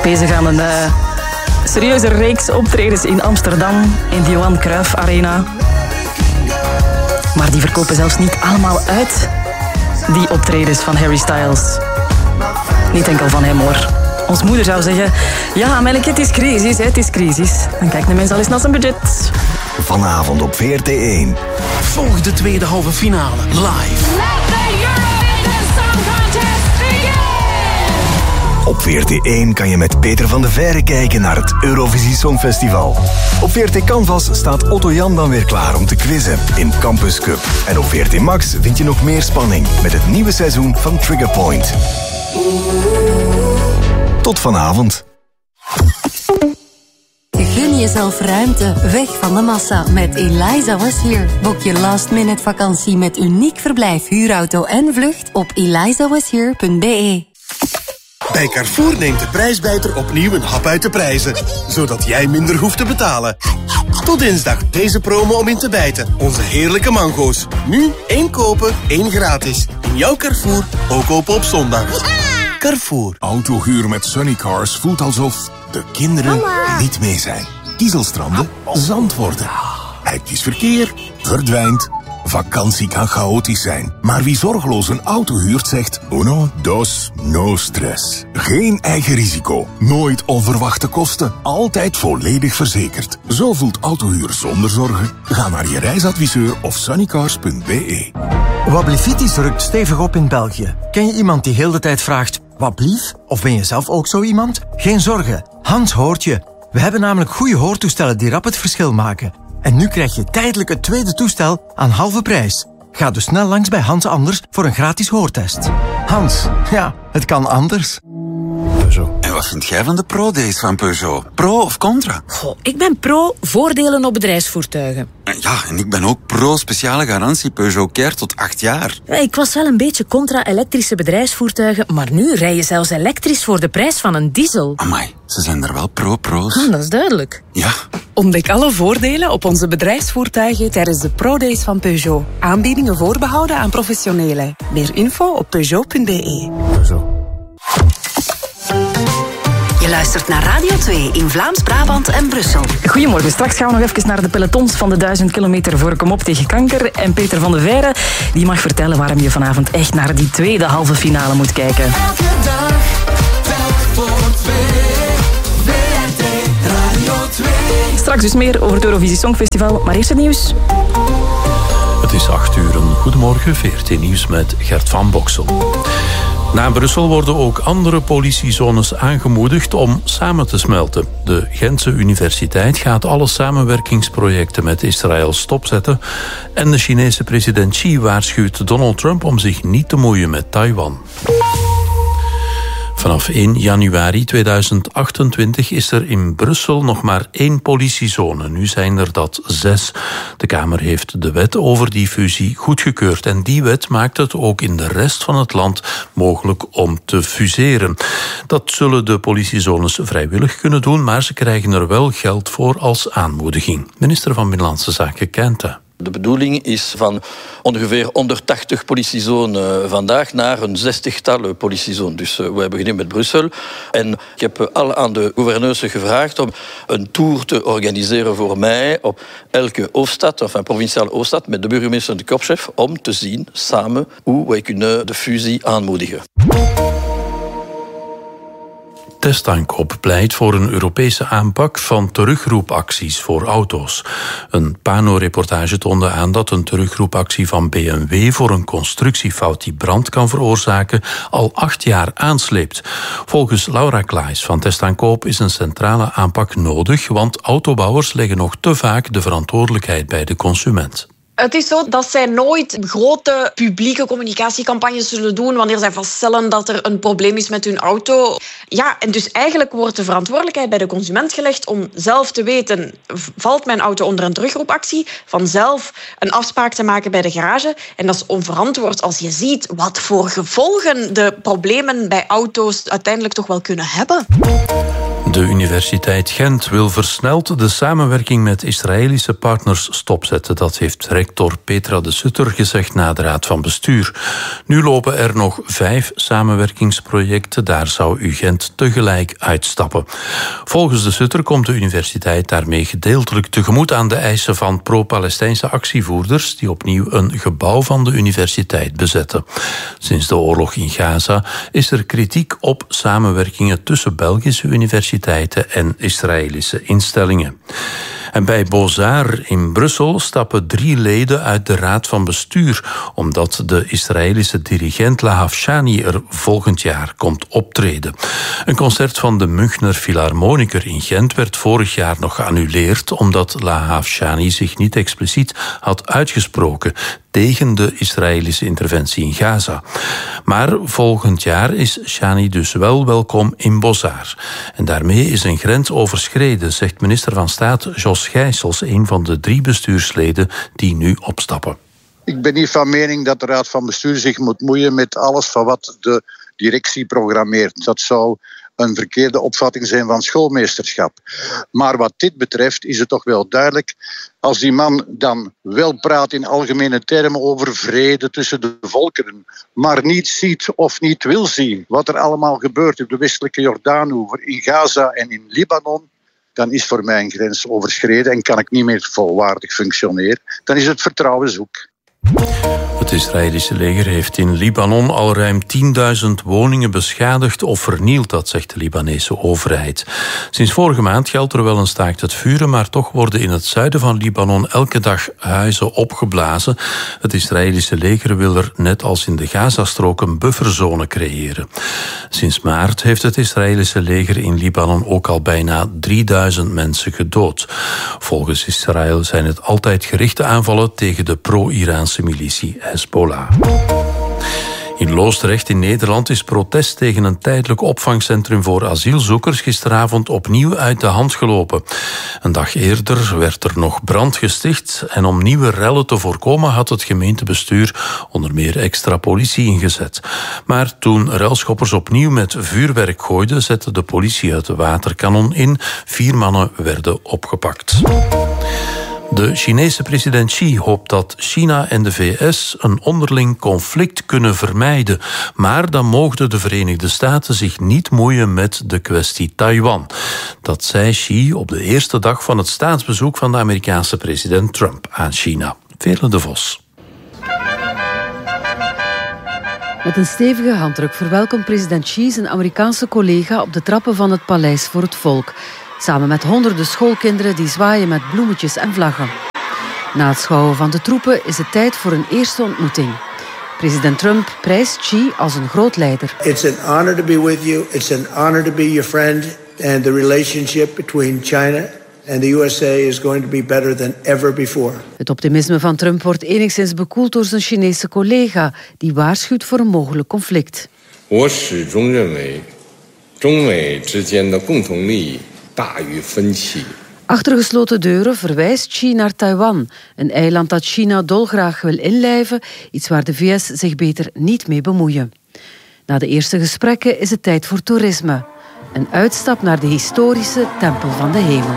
Bezig aan een serieuze reeks optredens in Amsterdam, in de Johan Cruijff Arena. Maar die verkopen zelfs niet allemaal uit, die optredens van Harry Styles. Niet enkel van hem, hoor. Ons moeder zou zeggen, ja, Melk, het is crisis, het is crisis. Dan kijkt de mens al eens naar zijn budget. Vanavond op VRT1. Volg de tweede halve finale live. Op VRT1 kan je met Peter van de Veire kijken naar het Eurovisie Songfestival. Op VRT Canvas staat Otto Jan dan weer klaar om te quizzen in Campus Cup. En op VRT Max vind je nog meer spanning met het nieuwe seizoen van Trigger Point. Tot vanavond. Gun jezelf ruimte, weg van de massa met Eliza Was Here. Boek je last-minute vakantie met uniek verblijf, huurauto en vlucht op elizawashere.be. Bij Carrefour neemt de prijsbijter opnieuw een hap uit de prijzen, zodat jij minder hoeft te betalen. Tot dinsdag deze promo om in te bijten. Onze heerlijke mango's. Nu 1 kopen, 1 gratis. In jouw Carrefour, ook open op zondag. Carrefour. Autohuur met Sunnycars voelt alsof de kinderen niet mee zijn. Kiezelstranden, zand worden. Hectisch verkeer, verdwijnt. Vakantie kan chaotisch zijn, maar wie zorgeloos een auto huurt zegt uno, dos, no stress. Geen eigen risico, nooit onverwachte kosten, altijd volledig verzekerd. Zo voelt autohuur zonder zorgen. Ga naar je reisadviseur of sunnycars.be. Wablivitis rukt stevig op in België. Ken je iemand die heel de tijd vraagt, wat blief? Of ben je zelf ook zo iemand? Geen zorgen, Hans hoort je. We hebben namelijk goede hoortoestellen die rap het verschil maken. En nu krijg je tijdelijk het tweede toestel aan halve prijs. Ga dus snel langs bij Hans Anders voor een gratis hoortest. Hans, ja, het kan anders. Peugeot. En wat vind jij van de Pro-days van Peugeot? Pro of contra? Goh, ik ben pro voordelen op bedrijfsvoertuigen. Ja, en ik ben ook pro speciale garantie Peugeot Care tot 8 jaar. Ja, ik was wel een beetje contra elektrische bedrijfsvoertuigen, maar nu rij je zelfs elektrisch voor de prijs van een diesel. Amai, ze zijn er wel pro's. Dat is duidelijk. Ja. Ontdek alle voordelen op onze bedrijfsvoertuigen tijdens de Pro-days van Peugeot. Aanbiedingen voorbehouden aan professionelen. Meer info op Peugeot.be. Peugeot. Je luistert naar Radio 2 in Vlaams-Brabant en Brussel. Goedemorgen, straks gaan we nog even naar de pelotons van de 1000 kilometer voor Kom op tegen kanker. En Peter van de Veire die mag vertellen waarom je vanavond echt naar die tweede halve finale moet kijken. Elke dag, telk voor 2, VRT Radio 2. Straks dus meer over het Eurovisie Songfestival, maar eerst het nieuws. Het is 8 uur. Goedemorgen, VRT Nieuws met Gert van Boksel. Na Brussel worden ook andere politiezones aangemoedigd om samen te smelten. De Gentse Universiteit gaat alle samenwerkingsprojecten met Israël stopzetten. En de Chinese president Xi waarschuwt Donald Trump om zich niet te moeien met Taiwan. Vanaf 1 januari 2028 is er in Brussel nog maar 1 politiezone. Nu zijn er dat 6. De Kamer heeft de wet over die fusie goedgekeurd. En die wet maakt het ook in de rest van het land mogelijk om te fuseren. Dat zullen de politiezones vrijwillig kunnen doen, maar ze krijgen er wel geld voor als aanmoediging. Minister van Binnenlandse Zaken Kente. De bedoeling is van ongeveer 180 politiezonen vandaag naar een 60-tal politiezonen. Dus we beginnen met Brussel. En ik heb al aan de gouverneurs gevraagd om een tour te organiseren voor mij op elke hoofdstad, of een provinciale hoofdstad, met de burgemeester en de korpschef, om te zien samen hoe wij kunnen de fusie aanmoedigen. Testaankoop pleit voor een Europese aanpak van terugroepacties voor auto's. Een Pano-reportage toonde aan dat een terugroepactie van BMW voor een constructiefout die brand kan veroorzaken al 8 jaar aansleept. Volgens Laura Klaes van Testaankoop is een centrale aanpak nodig, want autobouwers leggen nog te vaak de verantwoordelijkheid bij de consument. Het is zo dat zij nooit grote publieke communicatiecampagnes zullen doen wanneer zij vaststellen dat er een probleem is met hun auto. Ja, en dus eigenlijk wordt de verantwoordelijkheid bij de consument gelegd om zelf te weten, valt mijn auto onder een terugroepactie, vanzelf een afspraak te maken bij de garage. En dat is onverantwoord als je ziet wat voor gevolgen de problemen bij auto's uiteindelijk toch wel kunnen hebben. De Universiteit Gent wil versneld de samenwerking met Israëlische partners stopzetten. Dat heeft rector Petra de Sutter gezegd na de Raad van Bestuur. Nu lopen er nog 5 samenwerkingsprojecten. Daar zou UGent tegelijk uitstappen. Volgens de Sutter komt de universiteit daarmee gedeeltelijk tegemoet aan de eisen van pro-Palestijnse actievoerders die opnieuw een gebouw van de universiteit bezetten. Sinds de oorlog in Gaza is er kritiek op samenwerkingen tussen Belgische universiteiten en Israëlische instellingen. En bij Beaux-Arts in Brussel stappen 3 leden uit de Raad van Bestuur, omdat de Israëlische dirigent Lahav Shani er volgend jaar komt optreden. Een concert van de Münchner Philharmoniker in Gent werd vorig jaar nog geannuleerd, omdat Lahav Shani zich niet expliciet had uitgesproken tegen de Israëlische interventie in Gaza. Maar volgend jaar is Shani dus wel welkom in Beaux-Arts. En daarmee is een grens overschreden, zegt minister van Staat Jos Gijsels, een van de 3 bestuursleden die nu opstappen. Ik ben niet van mening dat de Raad van Bestuur zich moet moeien met alles van wat de directie programmeert. Dat zou een verkeerde opvatting zijn van schoolmeesterschap. Maar wat dit betreft is het toch wel duidelijk, als die man dan wel praat in algemene termen over vrede tussen de volkeren, maar niet ziet of niet wil zien wat er allemaal gebeurt op de westelijke Jordaanoever, in Gaza en in Libanon, dan is voor mij een grens overschreden en kan ik niet meer volwaardig functioneren. Dan is het vertrouwen zoek. Het Israëlische leger heeft in Libanon al ruim 10.000 woningen beschadigd of vernield, dat zegt de Libanese overheid. Sinds vorige maand geldt er wel een staakt het vuren, maar toch worden in het zuiden van Libanon elke dag huizen opgeblazen. Het Israëlische leger wil er, net als in de Gazastrook, een bufferzone creëren. Sinds maart heeft het Israëlische leger in Libanon ook al bijna 3000 mensen gedood. Volgens Israël zijn het altijd gerichte aanvallen tegen de pro-Iraanse militie Hezbollah. In Loosdrecht in Nederland is protest tegen een tijdelijk opvangcentrum voor asielzoekers gisteravond opnieuw uit de hand gelopen. Een dag eerder werd er nog brand gesticht en om nieuwe rellen te voorkomen had het gemeentebestuur onder meer extra politie ingezet. Maar toen relschoppers opnieuw met vuurwerk gooiden, zette de politie het waterkanon in. 4 mannen werden opgepakt. De Chinese president Xi hoopt dat China en de VS een onderling conflict kunnen vermijden. Maar dan mogen de Verenigde Staten zich niet moeien met de kwestie Taiwan. Dat zei Xi op de eerste dag van het staatsbezoek van de Amerikaanse president Trump aan China. Veerle de Vos. Met een stevige handdruk verwelkomt president Xi zijn Amerikaanse collega op de trappen van het Paleis voor het Volk. Samen met honderden schoolkinderen die zwaaien met bloemetjes en vlaggen. Na het schouwen van de troepen is het tijd voor een eerste ontmoeting. President Trump prijst Xi als een groot leider. It's an honor to be with you. It's an honor to be your friend. And the relationship between China and the USA is going to be better than ever before. Het optimisme van Trump wordt enigszins bekoeld door zijn Chinese collega, die waarschuwt voor een mogelijk conflict. 我始终认为中美之间的共同利益 Achter gesloten deuren verwijst Xi naar Taiwan, een eiland dat China dolgraag wil inlijven, iets waar de VS zich beter niet mee bemoeien. Na de eerste gesprekken is het tijd voor toerisme. Een uitstap naar de historische Tempel van de Hemel.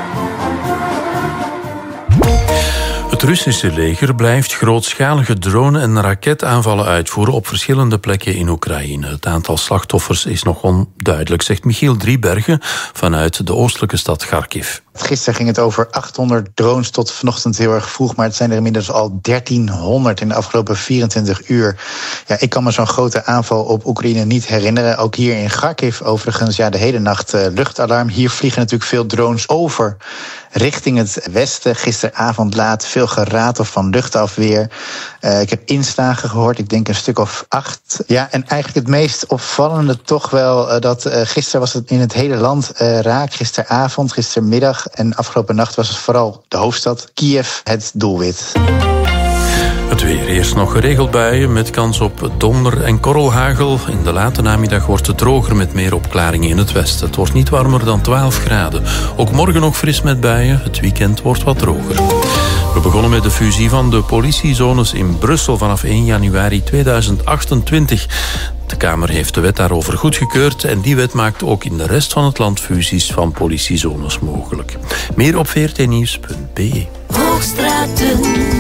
Het Russische leger blijft grootschalige drone- en raketaanvallen uitvoeren op verschillende plekken in Oekraïne. Het aantal slachtoffers is nog onduidelijk, zegt Michiel Driebergen vanuit de oostelijke stad Kharkiv. Gisteren ging het over 800 drones tot vanochtend heel erg vroeg, maar het zijn er inmiddels al 1300 in de afgelopen 24 uur. Ja, ik kan me zo'n grote aanval op Oekraïne niet herinneren. Ook hier in Kharkiv overigens, ja, de hele nacht luchtalarm. Hier vliegen natuurlijk veel drones over richting het westen. Gisteravond laat veel geratel van luchtafweer. Ik heb inslagen gehoord, ik denk een stuk of 8. Ja, en eigenlijk het meest opvallende toch wel dat gisteren was het in het hele land raak. Gisteravond, gistermiddag en afgelopen nacht was het vooral de hoofdstad Kiev het doelwit. Het weer. Eerst nog geregeld buien met kans op donder en korrelhagel. In de late namiddag wordt het droger met meer opklaringen in het westen. Het wordt niet warmer dan 12 graden. Ook morgen nog fris met buien. Het weekend wordt wat droger. We begonnen met de fusie van de politiezones in Brussel vanaf 1 januari 2028. De Kamer heeft de wet daarover goedgekeurd en die wet maakt ook in de rest van het land fusies van politiezones mogelijk. Meer op vrtnieuws.be. Hoogstraten.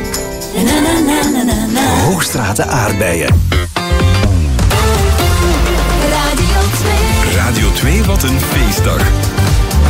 Hoogstraten aardbeien. Radio 2, wat een feestdag.